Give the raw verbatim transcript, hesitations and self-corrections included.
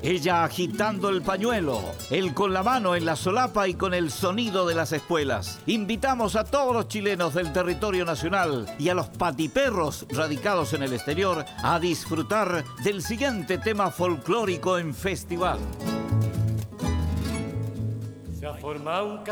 ella agitando el pañuelo, él con la mano en la solapa y con el sonido de las espuelas. Invitamos a todos los chilenos del territorio nacional y a los patiperros radicados en el exterior a disfrutar del siguiente tema folclórico en festival. Se ha formado un